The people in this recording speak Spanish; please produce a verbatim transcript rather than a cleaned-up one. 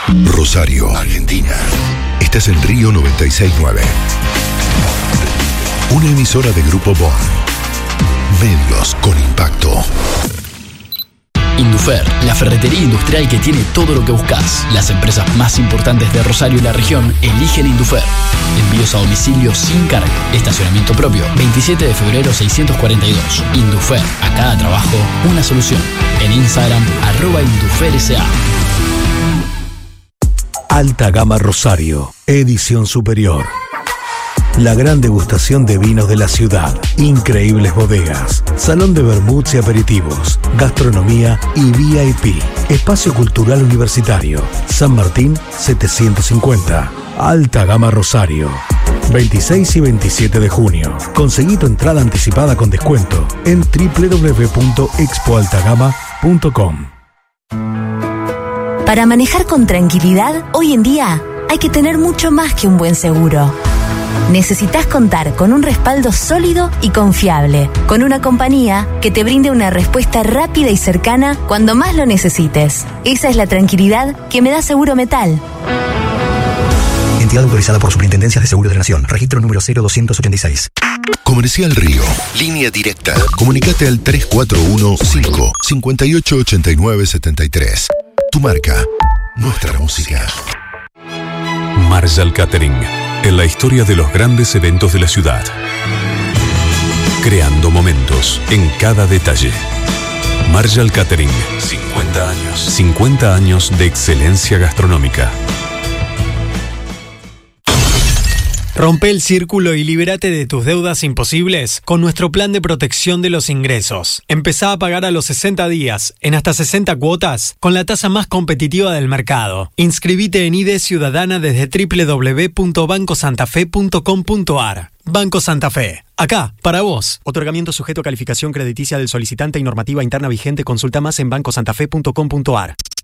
Rosario, Argentina. Estás en Río noventa y seis punto nueve. Una emisora de Grupo Bon. Medios con impacto. Indufer, la ferretería industrial que tiene todo lo que buscas. Las empresas más importantes de Rosario y la región eligen Indufer. Envíos a domicilio sin cargo. Estacionamiento propio. veintisiete de febrero seiscientos cuarenta y dos. Indufer, a cada trabajo, una solución. En Instagram, arroba Indufer S A. Alta Gama Rosario, edición superior. La gran degustación de vinos de la ciudad, increíbles bodegas, salón de vermuts y aperitivos, gastronomía y V I P. Espacio Cultural Universitario, San Martín setecientos cincuenta. Alta Gama Rosario. veintiséis y veintisiete de junio. Conseguí tu entrada anticipada con descuento en doble u doble u doble u punto expo altagama punto com. Para manejar con tranquilidad, hoy en día hay que tener mucho más que un buen seguro. Necesitas contar con un respaldo sólido y confiable, con una compañía que te brinde una respuesta rápida y cercana cuando más lo necesites. Esa es la tranquilidad que me da Seguro Metal. Entidad autorizada por Superintendencias de Seguros de la Nación. Registro número cero doscientos ochenta y seis. Comercial Río. Línea directa. Comunicate al tres cuatro uno cinco cinco ocho ocho nueve siete tres. Tu marca. Nuestra música. Marshall Catering. En la historia de los grandes eventos de la ciudad. Creando momentos en cada detalle. Marshall Catering. cincuenta años. cincuenta años de excelencia gastronómica. Rompe el círculo y libérate de tus deudas imposibles con nuestro plan de protección de los ingresos. Empezá a pagar a los sesenta días, en hasta sesenta cuotas, con la tasa más competitiva del mercado. Inscribite en I D Ciudadana desde doble u doble u doble u punto banco santa fe punto com punto a r. Banco Santa Fe. Acá, para vos. Otorgamiento sujeto a calificación crediticia del solicitante y normativa interna vigente. Consulta más en banco santa fe punto com punto a r.